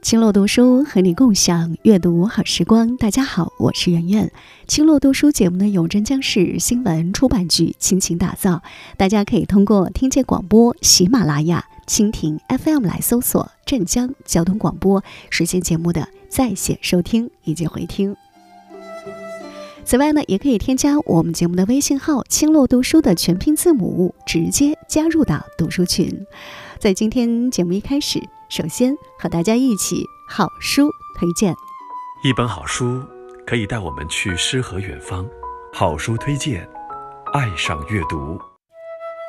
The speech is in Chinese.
青落读书和你共享阅读好时光。大家好，我是圆圆。青落读书节目呢，由镇江市新闻出版局倾情打造，大家可以通过听见广播、喜马拉雅、蜻蜓 FM 来搜索镇江交通广播，实现节目的在线收听以及回听。此外呢，也可以添加我们节目的微信号青落读书的全拼字母，直接加入到读书群。在今天节目一开始，首先和大家一起好书推荐。 一本好书可以带我们去诗和远方，好书推荐，爱上阅读。